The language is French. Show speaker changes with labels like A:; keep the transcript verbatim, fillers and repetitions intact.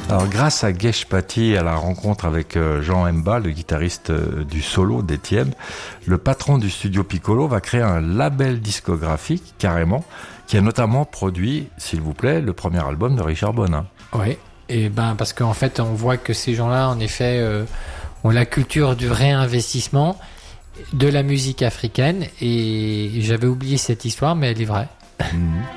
A: Alors, grâce à Gesh Pati et à la rencontre avec euh, Jean Mba, le guitariste euh, du solo d'Étienne, le patron du studio Piccolo va créer un label discographique, carrément, qui a notamment produit, s'il vous plaît, le premier album de Richard Bonin.
B: Oui, et ben parce qu'en fait, on voit que ces gens-là, en effet, euh, ont la culture du réinvestissement de la musique africaine, et j'avais oublié cette histoire, mais elle est vraie.
A: Mmh.